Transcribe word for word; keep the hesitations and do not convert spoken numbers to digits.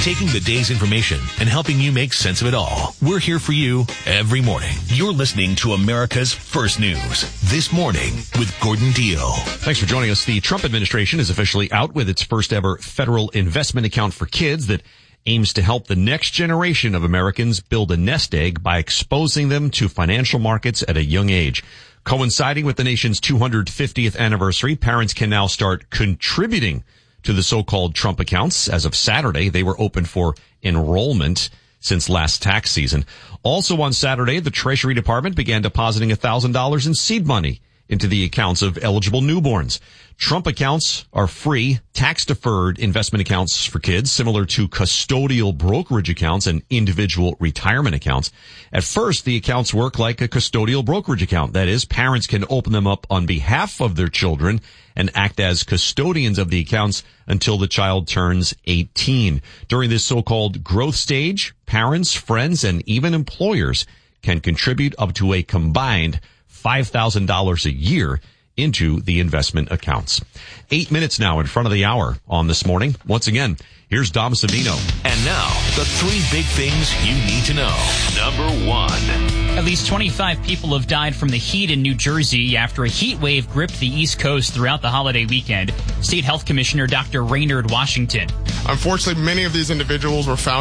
taking the day's information and helping you make sense of it all. We're here for you every morning. You're listening to America's First News This Morning with Gordon Deal. Thanks for joining us. The Trump administration is officially out with its first ever federal investment account for kids that aims to help the next generation of Americans build a nest egg by exposing them to financial markets at a young age. Coinciding with the nation's two hundred fiftieth anniversary, parents can now start contributing to the so-called Trump accounts. As of Saturday, they were open for enrollment since last tax season. Also on Saturday, the Treasury Department began depositing one thousand dollars in seed money into the accounts of eligible newborns. Trump accounts are free, tax-deferred investment accounts for kids, similar to custodial brokerage accounts and individual retirement accounts. At first, the accounts work like a custodial brokerage account. That is, parents can open them up on behalf of their children and act as custodians of the accounts until the child turns eighteen. During this so-called growth stage, parents, friends, and even employers can contribute up to a combined five thousand dollars a year into the investment accounts. Eight minutes now in front of the hour on This Morning. Once again, here's Dom Savino. And now, the three big things you need to know. Number one. At least twenty-five people have died from the heat in New Jersey after a heat wave gripped the East Coast throughout the holiday weekend. State Health Commissioner Doctor Raynard Washington. Unfortunately, many of these individuals were found